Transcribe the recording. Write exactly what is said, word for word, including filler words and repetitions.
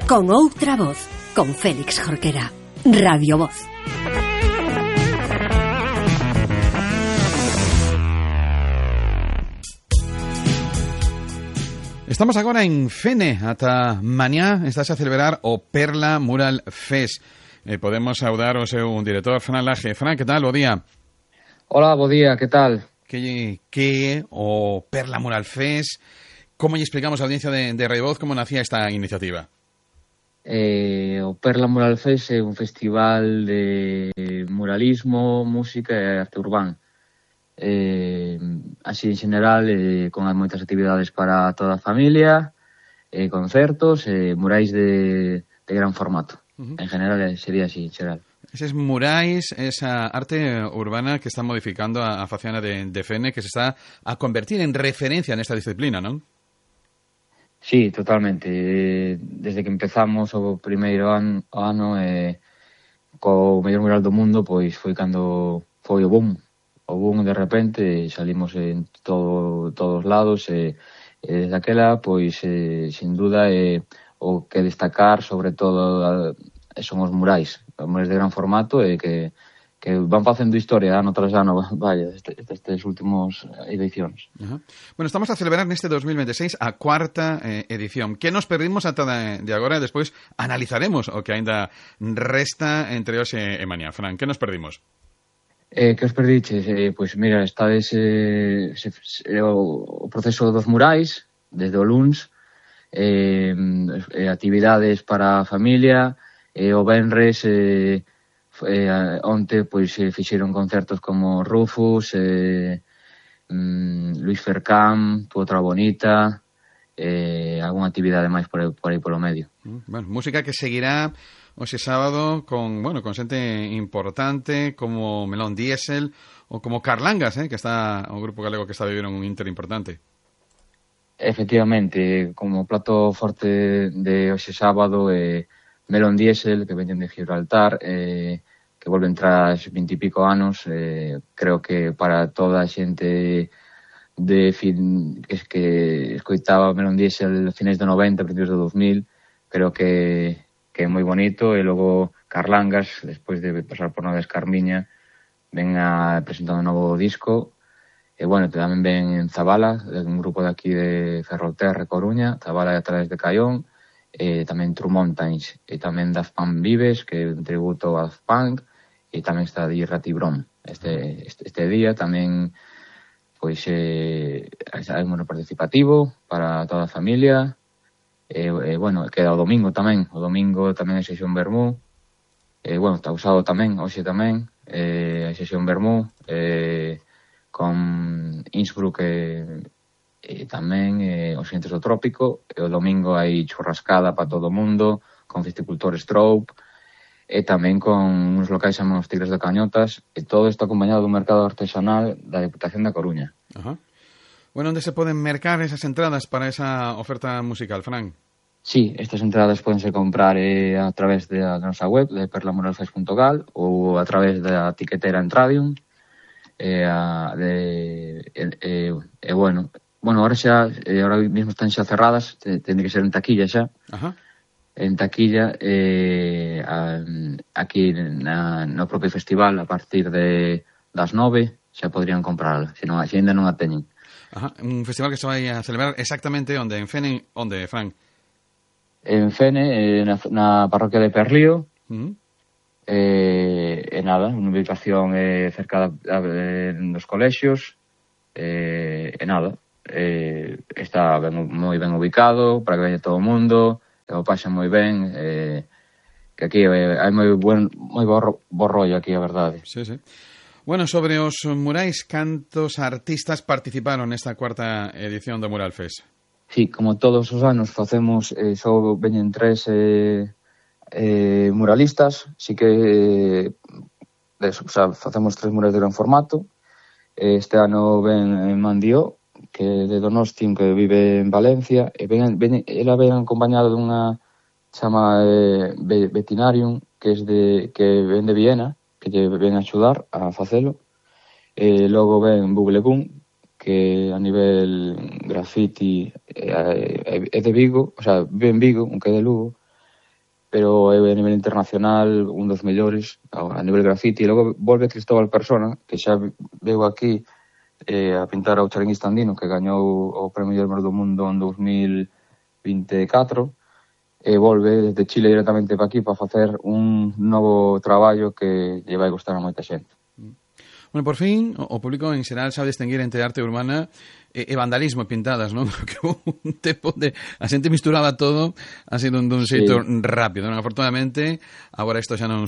Con outra voz, con Félix Jorquera. Radio Voz. Estamos agora en Fene, ata mañá estás a celebrar o Perla Mural Fest. Eh, podemos saudar o seu director, Fran Laje. Fran, que tal? Bo día. Hola, bo día, que tal? Que, que o Perla Mural Fest? Como lle explicamos a audiencia de, de Radio Voz como nacía esta iniciativa? Eh, o Perla Mural Fest é un festival de muralismo, música e arte urbán. Eh, así en general, eh, con moitas actividades para toda a familia, eh, concertos, eh, murais de, de gran formato. Uh-huh. En general sería así, en general. Eses murais, esa arte urbana que está modificando a, a faciana de, de Fene, que se está a convertir en referencia nesta disciplina, non? Sí, totalmente. Desde que empezamos o primeiro ano, ano eh, co mellor mural do mundo, pois foi cando foi o boom. O boom de repente, salimos en todo, todos lados e, e desde aquela, pois, eh, sin duda, eh, o que destacar, sobre todo, eh, son os murais. Os murais de gran formato e que que van facendo historia ano tras ano, vaya, destes este, últimos edicións. Uh-huh. Bueno, estamos a celebrar neste dos mil veintiséis a cuarta eh, edición. Que nos perdimos ata de, de agora e despois analizaremos o que aínda resta entre hoxe e mañá. Fran, que nos perdimos? Eh, que os perdiches? Eh, pois mira, estades eh, se, se, o, o proceso dos murais, desde o luns, eh, eh, actividades para a familia, e eh, o venres... Eh, Eh, onte pois eh, fixeron concertos como Rufus, eh, mm, Luis Fercán, Tu Outra Bonita, eh, algunha actividade máis por aí, por aí polo medio. Bueno, música que seguirá hoxe sábado con, bueno, con xente importante como Melón Diesel ou como Carlangas, eh, que está o grupo galego que está vivendo un Inter importante. Efectivamente, como plato forte de hoxe sábado, eh, Melón Diesel, que veñen de Gibraltar, eh, que volven tras veintipico anos, eh, creo que para toda a xente de fin, que, que escoitaba Melón Diesel finais do noventa, principios do dos mil, creo que, que é moi bonito. E logo Carlangas, despois de pasar por Noves Carmiña, ven a presentar un novo disco. E bueno, tamén ven Zabala, un grupo de aquí de Ferrolterra, Coruña, Zabala a través de Caión, e tamén True Mountains, e tamén Daft Punk Vives, que é un tributo a Daft Punk, e tamén está Di Ratibron. Este, este, este día tamén pois eh, hai un participativo para toda a familia, e, e bueno, queda o domingo tamén, o domingo tamén hai sesión Vermú, e bueno, está usado tamén, hoxe tamén, eh, hai sesión Vermú, eh, con Innsbruck e e tamén eh, os xentes do trópico, e o domingo hai churrascada para todo o mundo, con Festicultor Strobe, e tamén con uns locais chamados Tigres de Cañotas, e todo isto acompañado dun mercado artesanal da Deputación da Coruña. Ajá. Bueno, onde se poden mercar esas entradas para esa oferta musical, Fran? Sí, estas entradas podense comprar eh, a través da nosa web, de perla mural fest punto gal, ou a través da tiquetera Entradium, e, a, de, e, e, e bueno... Bueno, ahora xa, eh, ahora mismo están xa cerradas, ten que ser en taquilla xa. Ajá. En taquilla, eh, a, aquí na, no propio festival, a partir de das nove, xa podrían comprarla, se non, xa ainda non a teñen. Ajá. Un festival que se vai a celebrar exactamente onde? En Fene, onde, Fran? En Fene, eh, na, na parroquia de Perlío, uh-huh. eh, e nada, unha ubicación eh, cerca de, de, dos colexios, eh, e nada. Eh, está ben, moi ben ubicado para que veña todo o mundo, e o pasa moi ben, eh, que aquí eh, hai moi buen moi bo, bo rollo aquí, a verdade. Sí, sí. Bueno, sobre os murais, cantos artistas participaron nesta cuarta edición do Mural Fest? Sí, como todos os anos facemos, eh, só veñen tres eh, eh, muralistas, así que eh, eso, o sea, facemos tres murais de gran formato. Este ano ven Mandió, que de Donostia, que vive en Valencia, e ven, ven, ela ven acompañada dunha chama eh, Vetinarium, que es de que ven de Viena, que lle ven a axudar a facelo. E logo ven Bublegún, que a nivel graffiti é, é de Vigo, o sea, vive en Vigo, aunque é de Lugo, pero é a nivel internacional un dos mellores a nivel graffiti. E logo volve Cristóbal Persona, que xa veu aquí eh, a pintar ao Charinguista Andino, que gañou o Premio Yermer do Mundo en dos mil vinte e catro, e volve desde Chile directamente para aquí para facer un novo traballo que lle vai gustar a moita xente. Bueno, por fin, o público en xeral sabe distinguir entre arte urbana e, e vandalismo e pintadas, non? Porque un tempo de a xente misturaba todo así dun, dun xeito sí. rápido, non? Afortunadamente, agora isto xa non